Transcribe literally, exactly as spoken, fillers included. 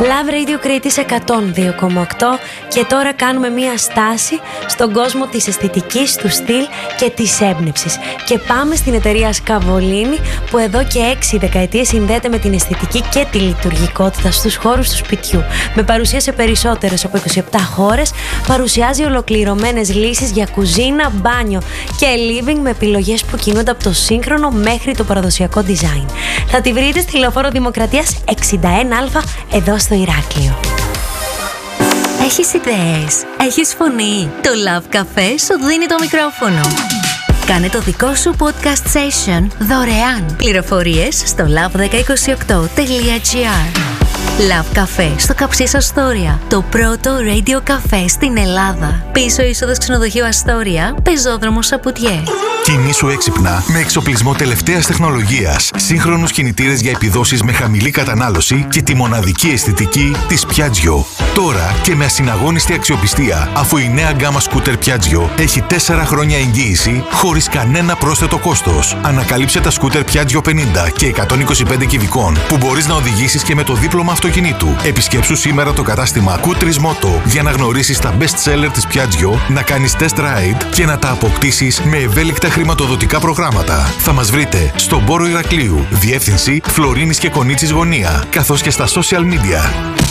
Love Radio Κρήτης εκατόν δύο κόμμα οκτώ και τώρα κάνουμε μία στάση στον κόσμο της αισθητικής, του στυλ και της έμπνευσης. Και πάμε στην εταιρεία Σκαβολίνη, που εδώ και έξι δεκαετίες συνδέεται με την αισθητική και τη λειτουργικότητα στους χώρους του σπιτιού. Με παρουσία σε περισσότερες από είκοσι επτά χώρες, παρουσιάζει ολοκληρωμένες λύσεις για κουζίνα, μπάνιο και living με επιλογές που κινούνται από το σύγχρονο μέχρι το παραδοσιακό design. Θα τη βρείτε στη Λεωφόρο Δημοκρατίας εξήντα ένα Α εδώ στο Ηράκλειο. Έχεις ιδέες, έχεις φωνή. Το Love Café σου δίνει το μικρόφωνο. Κάνε το δικό σου podcast session δωρεάν. Πληροφορίες στο λαβ ένα μηδέν δύο οκτώ τελεία τζι άρ. Love Café στο Καψίς Αστόρια, το πρώτο radio cafe στην Ελλάδα. Πίσω είσοδος ξενοδοχείου Αστόρια, πεζόδρομος Σαπουτιέ. Κινήσου έξυπνα με εξοπλισμό τελευταίας τεχνολογίας, σύγχρονους κινητήρες για επιδόσεις με χαμηλή κατανάλωση και τη μοναδική αισθητική της Piaggio. Τώρα και με ασυναγώνιστη αξιοπιστία, αφού η νέα γκάμα σκούτερ Piaggio έχει τέσσερα χρόνια εγγύηση χωρίς κανένα πρόσθετο κόστος. Ανακαλύψε τα σκούτερ Piaggio πενήντα και εκατόν είκοσι πέντε κυβικών που μπορείς να οδηγήσεις και με το δίπλωμα αυτοκινήτου. Επισκέψου σήμερα το κατάστημα Kutris Moto για να γνωρίσεις τα best seller της Piaggio, να κάνεις test ride και να τα αποκτήσεις με ευέλικτα χρηματοδοτικά προγράμματα. Θα μας βρείτε στον Πόρο Ηρακλείου, διεύθυνση Φλωρίνης και Κονίτσης Γωνία, καθώς και στα social media.